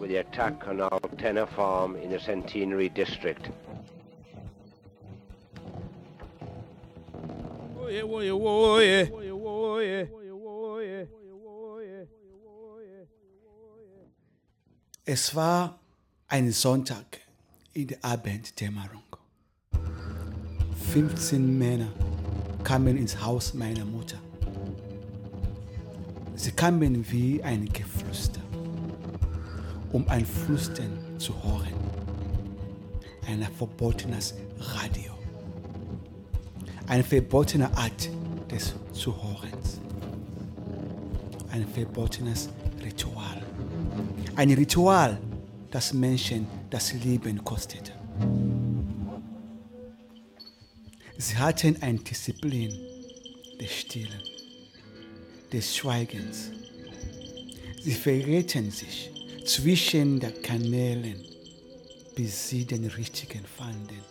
with the attack on our Tenor Farm in the Centenary District. Es war ein Sonntag in der Abenddämmerung. 15 Männer kamen ins Haus meiner Mutter. Sie kamen wie ein Geflüster, um ein Flüstern zu hören. Ein verbotenes Radio. Eine verbotene Art des Zuhörens. Ein verbotenes Ritual. Ein Ritual, das Menschen das Leben kostete. Sie hatten eine Disziplin des Stillen, des Schweigens. Sie verrieten sich zwischen den Kanälen, bis sie den richtigen fanden.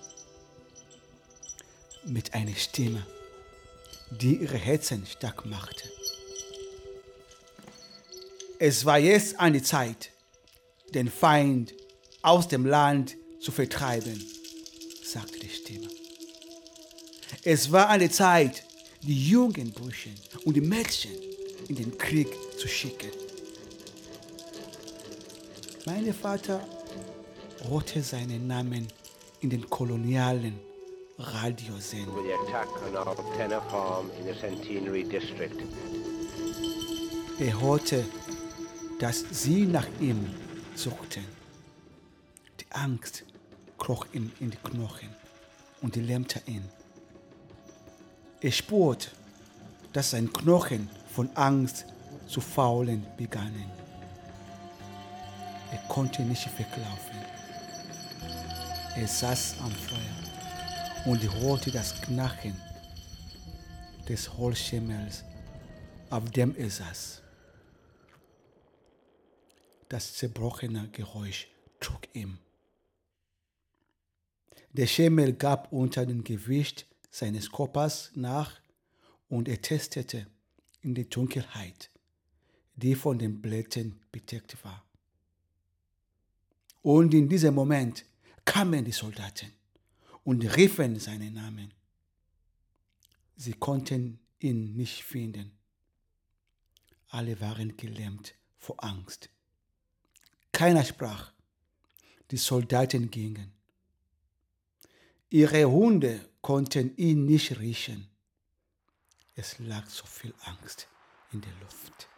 Mit einer Stimme, die ihre Herzen stark machte. Es war jetzt an die Zeit, den Feind aus dem Land zu vertreiben, sagte die Stimme. Es war an der Zeit, die jungen Burschen und die Mädchen in den Krieg zu schicken. Mein Vater hörte seinen Namen in den kolonialen Radiosendern. With the attack on our Tenor Farm in the Centenary District. Er hörte, dass sie nach ihm suchten. Die Angst kroch ihm in die Knochen und lähmte ihn. Er spürte, dass seine Knochen von Angst zu faulen begannen. Er konnte nicht weglaufen. Er saß am Feuer und hörte das Knacken des Holzschemmels, auf dem er saß. Das zerbrochene Geräusch trug ihm. Der Schemmel gab unter dem Gewicht seines Körpers nach und er tastete in die Dunkelheit, die von den Blättern bedeckt war. Und in diesem Moment kamen die Soldaten und riefen seinen Namen. Sie konnten ihn nicht finden. Alle waren gelähmt vor Angst. Keiner sprach. Die Soldaten gingen. Ihre Hunde konnten ihn nicht riechen. Es lag so viel Angst in der Luft.